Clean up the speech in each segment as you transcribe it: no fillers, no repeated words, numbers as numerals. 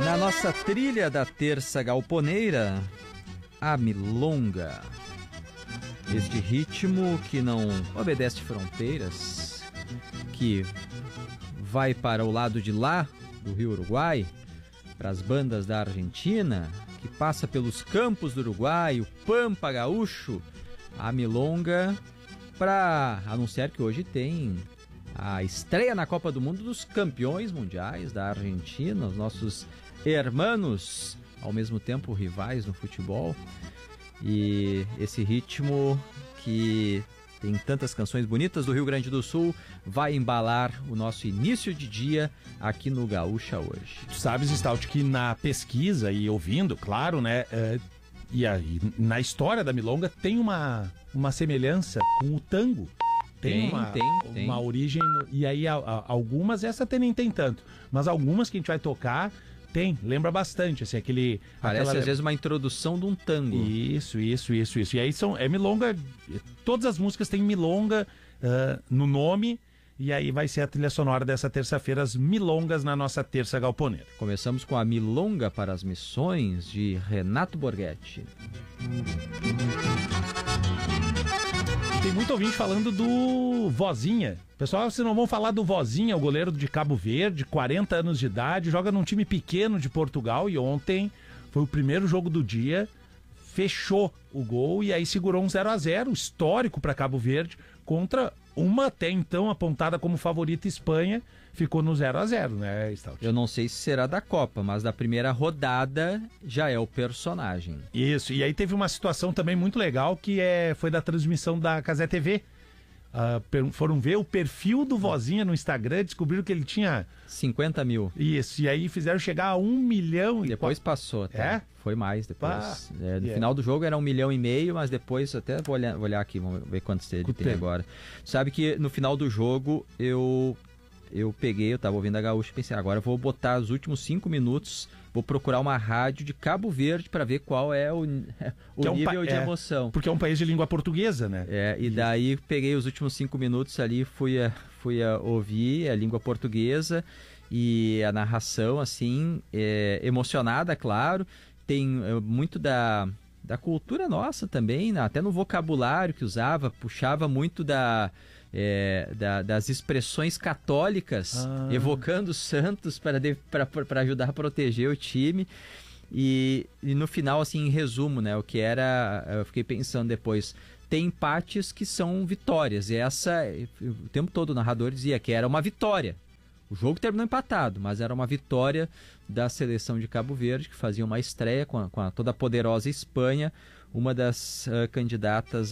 Na nossa trilha da terça galponeira, a milonga. Este ritmo que não obedece fronteiras, que vai para o lado de lá do Rio Uruguai, para as bandas da Argentina, que passa pelos campos do Uruguai, o Pampa Gaúcho, a milonga, para anunciar que hoje tem a estreia na Copa do Mundo dos campeões mundiais da Argentina, os nossos hermanos, ao mesmo tempo rivais no futebol. E esse ritmo que tem tantas canções bonitas do Rio Grande do Sul vai embalar o nosso início de dia aqui no Gaúcha hoje. Tu sabes, Stout, que na pesquisa e ouvindo, claro, né, e aí, na história da milonga tem uma semelhança com o tango. Tem uma origem, e aí algumas, essa até nem tem tanto, mas algumas que a gente vai tocar lembra bastante, assim, parece às vezes uma introdução de um tango. Isso. E aí é milonga, todas as músicas têm milonga no nome, e aí vai ser a trilha sonora dessa terça-feira, as milongas na nossa terça galponeira. Começamos com a Milonga para as Missões, de Renato Borghetti. Tem muito ouvinte falando do Vozinha. Pessoal, vocês não vão falar do Vozinha, o goleiro de Cabo Verde, 40 anos de idade, joga num time pequeno de Portugal e ontem foi o primeiro jogo do dia, fechou o gol e aí segurou um 0-0 histórico para Cabo Verde contra uma até então apontada como favorita Espanha, ficou no 0-0, né, Stout? Eu não sei se será da Copa, mas da primeira rodada já é o personagem. Isso, e aí teve uma situação também muito legal que foi da transmissão da Cazé TV. Foram ver o perfil do Vozinha no Instagram, descobriram que ele tinha 50 mil. Isso, e aí fizeram chegar a 1 milhão. Depois passou, até. É? Foi mais depois. No final do jogo era 1,5 milhão, mas depois, até vou olhar aqui, vamos ver quantos ele tem agora. Sabe que no final do jogo eu tava ouvindo a Gaúcha e pensei, agora eu vou botar os últimos 5 minutos, vou procurar uma rádio de Cabo Verde para ver qual é o nível de emoção. Porque é um país de língua portuguesa, né? E daí peguei os últimos 5 minutos ali, fui a ouvir a língua portuguesa e a narração, assim, emocionada, claro. Tem muito da cultura nossa também, até no vocabulário que usava, puxava muito das expressões católicas, evocando os santos para ajudar a proteger o time. E no final, assim, em resumo, né, eu fiquei pensando depois, tem empates que são vitórias, e o tempo todo o narrador dizia que era uma vitória. O jogo terminou empatado, mas era uma vitória da seleção de Cabo Verde, que fazia uma estreia com a toda poderosa Espanha. Uma das candidatas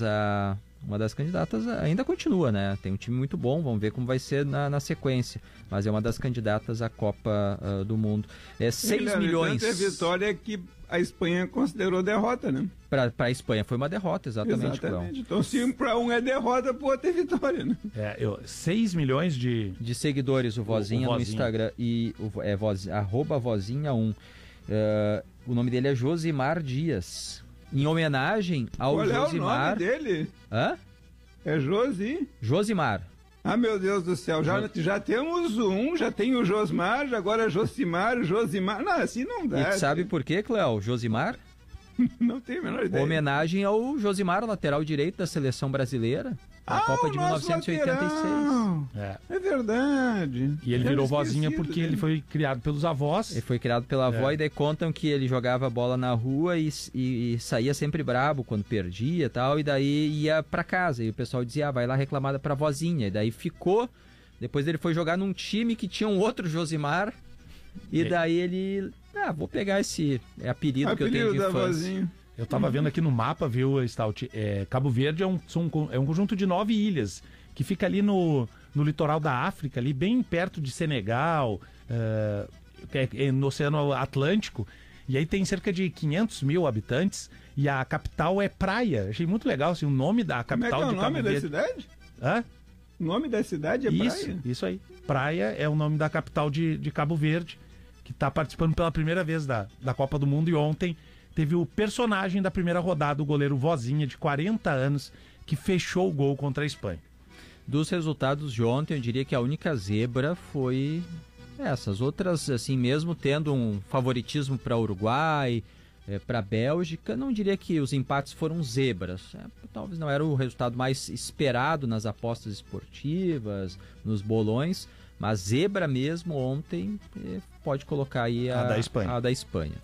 ainda continua, né? Tem um time muito bom, vamos ver como vai ser na sequência. Mas é uma das candidatas à Copa do Mundo. 6 milhões. É vitória que a Espanha considerou derrota, né? Para a Espanha foi uma derrota, exatamente. Então, se para um é derrota, pro outro é vitória, né? 6 milhões de seguidores, o Vozinha no Instagram. E @Vozinha1. O nome dele é Josimar Dias. Em homenagem ao Josimar. Qual é o nome dele? Hã? É Josimar. Ah, meu Deus do céu, já temos já tem o Josmar, agora Josimar. Não, assim não dá. E tu sabe por quê, Cléo? Josimar? Não tenho a menor ideia. Homenagem ao Josimar, lateral direito da seleção brasileira, na Copa de 1986. É verdade. E ele virou Vozinha porque ele foi criado pelos avós. Ele foi criado pela avó e daí contam que ele jogava bola na rua e saía sempre brabo quando perdia e tal, e daí ia pra casa e o pessoal dizia, vai lá reclamar pra Vozinha, e daí ficou. Depois ele foi jogar num time que tinha um outro Josimar. E daí ele... vou pegar esse apelido que eu tenho de infância. Eu tava vendo aqui no mapa, viu, Stout? Cabo Verde é um conjunto de 9 ilhas, que fica ali no litoral da África, ali bem perto de Senegal, no Oceano Atlântico. E aí tem cerca de 500 mil habitantes e a capital é Praia. Achei muito legal, assim, o nome da capital de Cabo Verde. Como é que é o nome da cidade? Hã? O nome da cidade é Praia? Isso aí. Praia é o nome da capital de Cabo Verde, que está participando pela primeira vez da Copa do Mundo, e ontem teve o personagem da primeira rodada, o goleiro Vozinha, de 40 anos, que fechou o gol contra a Espanha. Dos resultados de ontem, eu diria que a única zebra foi Essas outras, assim, mesmo tendo um favoritismo para Uruguai, para a Bélgica, não diria que os empates foram zebras. Talvez não era o resultado mais esperado nas apostas esportivas, nos bolões, mas zebra mesmo ontem pode colocar aí a da Espanha.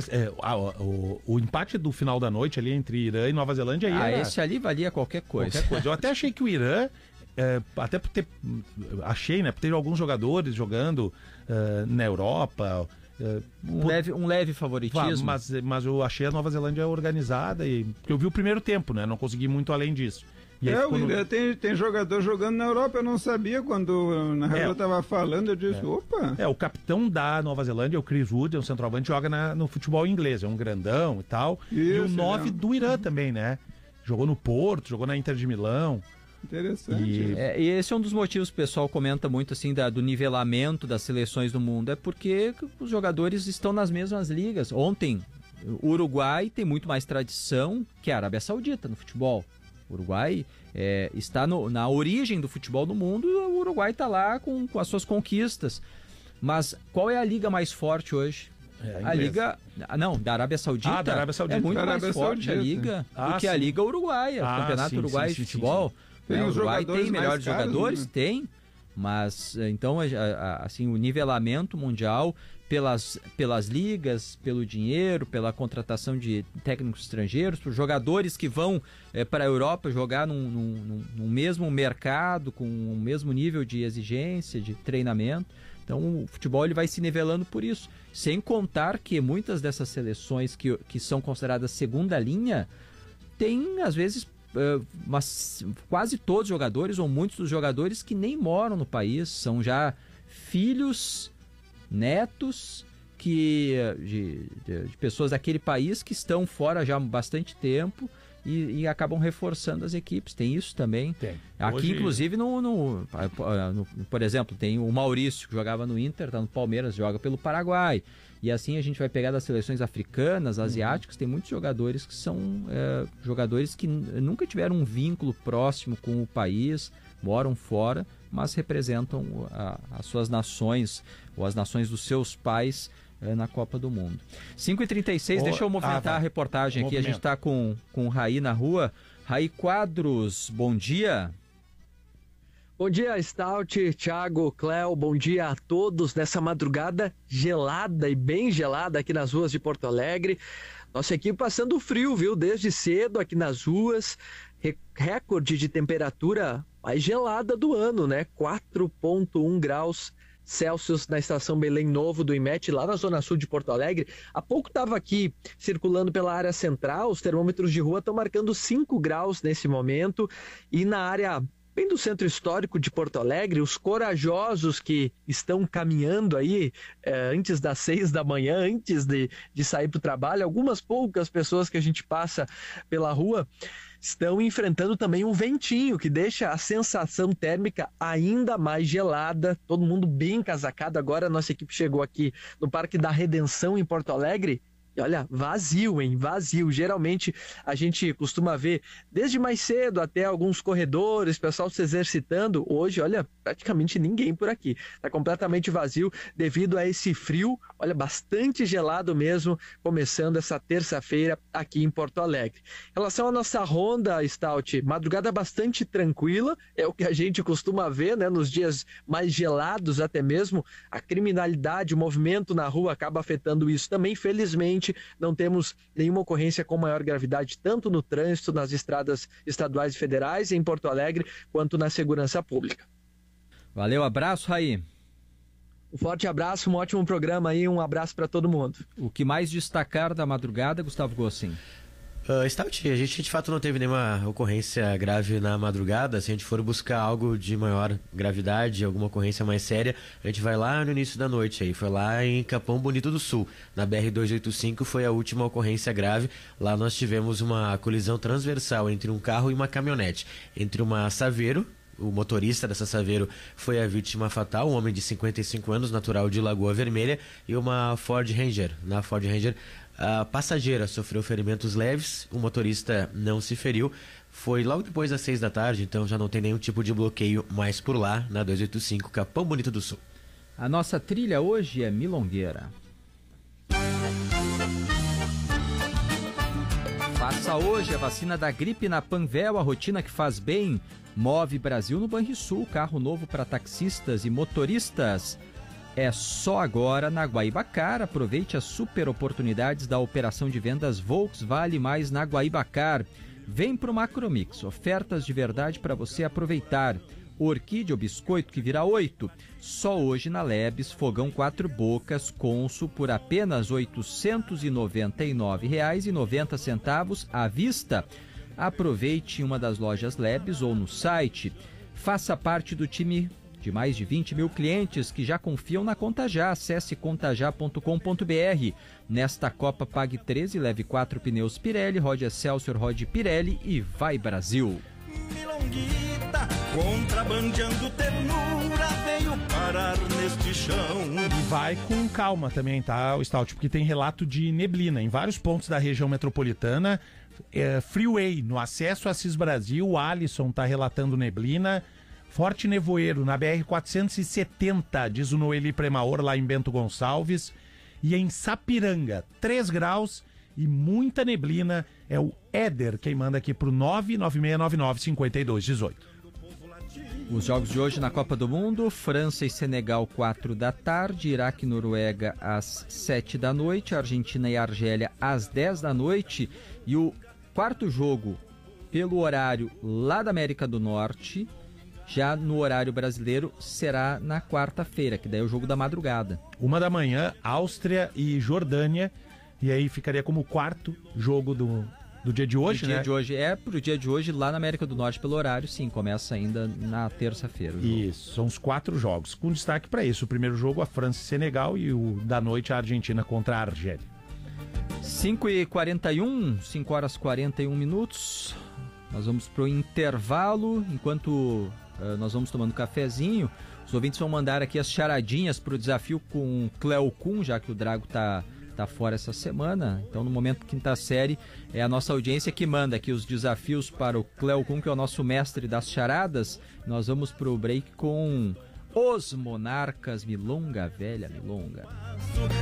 O empate do final da noite ali entre Irã e Nova Zelândia aí esse ali valia qualquer coisa. Eu até achei que o Irã, até por ter... Achei, né? Por ter alguns jogadores jogando na Europa... Um leve favoritismo. Mas eu achei a Nova Zelândia organizada porque eu vi o primeiro tempo, né? Não consegui muito além disso. E o Irã tem jogador jogando na Europa, eu não sabia quando o narrador estava falando, eu disse, opa! O capitão da Nova Zelândia, o Chris Wood, é um centroavante, joga no futebol inglês, é um grandão e tal. Isso, e o 9 do Irã também, né? Jogou no Porto, jogou na Inter de Milão. Interessante. E esse é um dos motivos que o pessoal comenta muito assim do nivelamento das seleções do mundo, é porque os jogadores estão nas mesmas ligas. Ontem, o Uruguai tem muito mais tradição que a Arábia Saudita no futebol. O Uruguai está na origem do futebol do mundo, o Uruguai está lá com as suas conquistas. Mas qual é a liga mais forte hoje? A liga... Não, da Arábia Saudita. Da Arábia Saudita. É muito mais forte a liga do que a Liga Uruguaia, o Campeonato Uruguaio de Futebol. Tem o Uruguai tem melhores caros, jogadores? né? Tem. Mas, então, assim, o nivelamento mundial pelas ligas, pelo dinheiro, pela contratação de técnicos estrangeiros, por jogadores que vão para a Europa jogar num mesmo mercado, com o mesmo nível de exigência, de treinamento. Então, o futebol ele vai se nivelando por isso. Sem contar que muitas dessas seleções que são consideradas segunda linha, tem, às vezes, mas quase todos os jogadores, ou muitos dos jogadores que nem moram no país, são já filhos, netos de pessoas daquele país que estão fora já há bastante tempo e acabam reforçando as equipes. Tem isso também. Tem. Aqui, hoje... inclusive, por exemplo, tem o Maurício, que jogava no Inter, está no Palmeiras, joga pelo Paraguai. E assim a gente vai pegar das seleções africanas, asiáticas, tem muitos jogadores que são jogadores que nunca tiveram um vínculo próximo com o país, moram fora, mas representam as suas nações, ou as nações dos seus pais na Copa do Mundo. 5h36, deixa eu movimentar a reportagem aqui, a gente está com o Raí na rua. Raí Quadros, bom dia. Bom dia, Stout, Thiago, Cléo, bom dia a todos nessa madrugada gelada e bem gelada aqui nas ruas de Porto Alegre. Nossa equipe passando frio, viu? Desde cedo aqui nas ruas, recorde de temperatura mais gelada do ano, né? 4,1 graus Celsius na estação Belém Novo do IMET, lá na zona sul de Porto Alegre. Há pouco estava aqui circulando pela área central, os termômetros de rua estão marcando 5 graus nesse momento, e na área bem do centro histórico de Porto Alegre, os corajosos que estão caminhando aí antes das 6 da manhã, antes de sair para o trabalho, algumas poucas pessoas que a gente passa pela rua estão enfrentando também um ventinho que deixa a sensação térmica ainda mais gelada, todo mundo bem casacado. Agora a nossa equipe chegou aqui no Parque da Redenção em Porto Alegre. E olha, vazio, hein? Vazio. Geralmente a gente costuma ver desde mais cedo até alguns corredores, pessoal se exercitando. Hoje, olha, praticamente ninguém por aqui. Está completamente vazio devido a esse frio, olha, bastante gelado mesmo, começando essa terça-feira aqui em Porto Alegre. Em relação à nossa ronda, Stout, madrugada bastante tranquila, é o que a gente costuma ver, né? Nos dias mais gelados até mesmo, a criminalidade, o movimento na rua acaba afetando isso também, felizmente. Não temos nenhuma ocorrência com maior gravidade, tanto no trânsito, nas estradas estaduais e federais, em Porto Alegre, quanto na segurança pública. Valeu, abraço, Raí. Um forte abraço, um ótimo programa aí, um abraço para todo mundo. O que mais destacar da madrugada, Gustavo Gossin? Stout, a gente de fato não teve nenhuma ocorrência grave na madrugada. Se a gente for buscar algo de maior gravidade, alguma ocorrência mais séria, a gente vai lá no início da noite aí. Foi lá em Capão Bonito do Sul, na BR-285, foi a última ocorrência grave. Lá nós tivemos uma colisão transversal entre um carro e uma caminhonete, entre uma Saveiro. O motorista dessa Saveiro foi a vítima fatal, um homem de 55 anos, natural de Lagoa Vermelha, e uma Ford Ranger. Na Ford Ranger, a passageira sofreu ferimentos leves, o motorista não se feriu. Foi logo depois das 6 da tarde, então já não tem nenhum tipo de bloqueio mais por lá, na 285, Capão Bonito do Sul. A nossa trilha hoje é milongueira. Faça hoje a vacina da gripe na Panvel, a rotina que faz bem. Move Brasil no Banrisul, carro novo para taxistas e motoristas. É só agora na Guaibacar. Aproveite as super oportunidades da operação de vendas Volks Vale Mais na Guaibacar. Vem pro Macromix, ofertas de verdade para você aproveitar. Orquídea, o biscoito que vira 8. Só hoje na Lebes, fogão 4 bocas, Consul por apenas R$ 899,90 à vista. Aproveite em uma das lojas Lebes ou no site. Faça parte do time de mais de 20 mil clientes que já confiam na Contajá. Acesse contajá.com.br. Nesta Copa, pague 13, leve 4 pneus Pirelli, rode Excelsior, rode Pirelli e vai Brasil. Milonguita, contrabandeando ternura, veio parar neste chão. E vai com calma também, tá, o Stout? Porque tem relato de neblina em vários pontos da região metropolitana. Freeway, no acesso a Assis Brasil, o Alisson tá relatando neblina. Forte nevoeiro na BR-470, diz o Noeli Premaor, lá em Bento Gonçalves. E em Sapiranga, 3 graus e muita neblina. É o Éder quem manda aqui pro 99699-5218. Os jogos de hoje na Copa do Mundo: França e Senegal, 4 da tarde, Iraque e Noruega às 7 da noite, Argentina e Argélia às 10 da noite. E o quarto jogo, pelo horário lá da América do Norte, já no horário brasileiro, será na quarta-feira, que daí é o jogo da madrugada. 1 da manhã, Áustria e Jordânia. E aí ficaria como o quarto jogo do dia de hoje, né? Pro dia de hoje, lá na América do Norte, pelo horário, sim, começa ainda na terça-feira. Isso, são os 4 jogos, com destaque para isso. O primeiro jogo, a França e Senegal, e o da noite, a Argentina contra a Argélia. 5h41, 5 horas 41 minutos. Nós vamos pro intervalo, enquanto nós vamos tomando cafezinho. Os ouvintes vão mandar aqui as charadinhas pro desafio com o Cleo Kuhn, já que o Drago tá fora essa semana. Então, no momento quinta série, é a nossa audiência que manda aqui os desafios para o Cleo Kuhn, que é o nosso mestre das charadas. Nós vamos pro break com Os Monarcas, Milonga Velha Milonga.